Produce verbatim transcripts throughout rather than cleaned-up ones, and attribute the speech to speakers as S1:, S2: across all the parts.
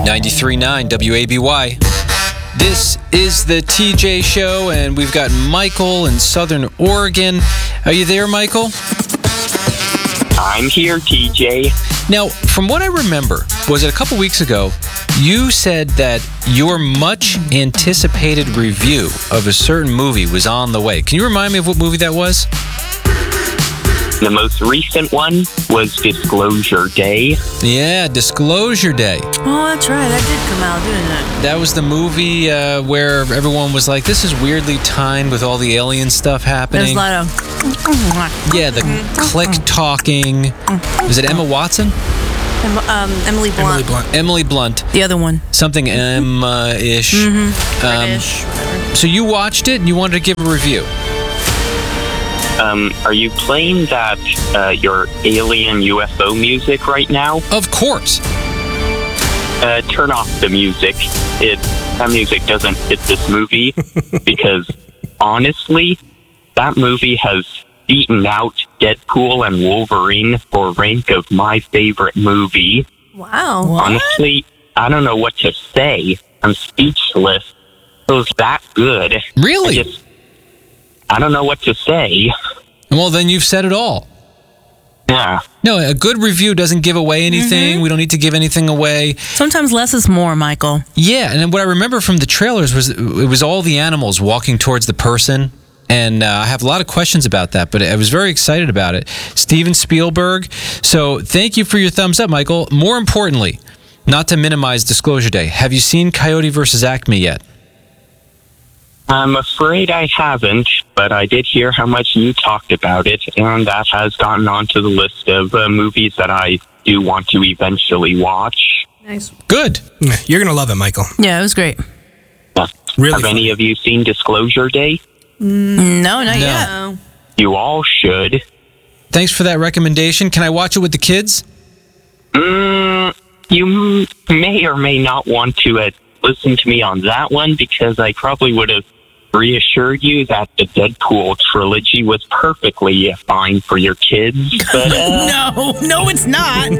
S1: ninety-three point nine W A B Y. This is the T J Show, and we've got Michael in Southern Oregon. Are you there, Michael?
S2: I'm here, T J.
S1: Now, from what I remember, was it a couple weeks ago, you said that your much anticipated review of a certain movie was on the way. Can you remind me of what movie that was?
S2: The most recent one was Disclosure Day.
S1: Yeah, Disclosure Day.
S3: Oh, that's right. That did come out, didn't it?
S1: That was the movie uh, where everyone was like, this is weirdly timed with all the alien stuff happening.
S3: There's a lot of...
S1: Yeah, the click talking. Is it Emma Watson?
S3: Em- um, Emily Blunt.
S4: Emily Blunt.
S1: Emily Blunt.
S3: The other one.
S1: Something Emma-ish.
S3: Mm-hmm.
S1: Um,
S3: British, whatever.
S1: so you watched it and you wanted to give a review.
S2: Um, are you playing that, uh, your alien U F O music right now?
S1: Of course.
S2: Uh, turn off the music. It, that music doesn't fit this movie because, honestly, that movie has beaten out Deadpool and Wolverine for rank of my favorite movie.
S3: Wow.
S2: Honestly, I don't know what to say. I'm speechless. It was that good.
S1: Really?
S2: I just, I don't know what to say.
S1: Well, then you've said it all.
S2: Yeah.
S1: No, a good review doesn't give away anything.
S3: Mm-hmm.
S1: We don't need to give anything away.
S3: Sometimes less is more, Michael.
S1: Yeah, and what I remember from the trailers was it was all the animals walking towards the person. And uh, I have a lot of questions about that, but I was very excited about it. Steven Spielberg. So thank you for your thumbs up, Michael. More importantly, not to minimize Disclosure Day, have you seen Coyote versus Acme yet?
S2: I'm afraid I haven't, but I did hear how much you talked about it, and that has gotten onto the list of uh, movies that I do want to eventually watch.
S3: Nice.
S1: Good.
S4: Yeah, you're going to love it, Michael.
S3: Yeah, it was great.
S2: Uh,
S4: Really
S2: have
S4: fun.
S2: any of you seen Disclosure Day?
S3: No, not
S1: No.
S3: yet.
S2: You all should.
S1: Thanks for that recommendation. Can I watch it with the kids?
S2: Mm, you m- may or may not want to uh, listen to me on that one, because I probably would have reassured you that the Deadpool trilogy was perfectly fine for your kids. But uh,
S3: No, no, it's not.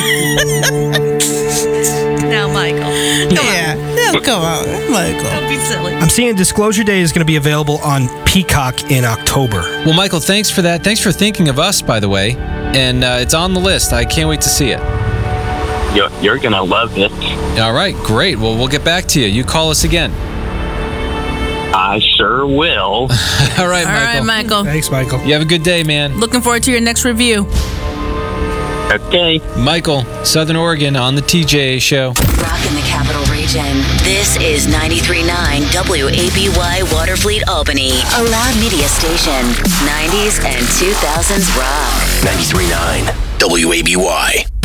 S3: Now, Michael. Come
S4: Yeah.
S3: on.
S4: No, come on, Michael.
S3: Don't be silly.
S4: I'm seeing Disclosure Day is going to be available on Peacock in October.
S1: Well, Michael, thanks for that. Thanks for thinking of us, by the way. And uh, it's on the list. I can't wait to see it.
S2: you're, you're going to love it.
S1: All right, great. Well, we'll get back to you. You call us again.
S2: I sure will.
S1: All right,
S3: All
S1: Michael.
S3: right, Michael.
S4: Thanks, Michael.
S1: You have a good day, man.
S3: Looking forward to your next review.
S2: Okay.
S1: Michael, Southern Oregon, on the T J Show.
S5: Rock in the capital region. This is ninety-three point nine W A B Y Waterfleet Albany, a loud media station. nineties and two thousands rock.
S6: ninety-three point nine W A B Y.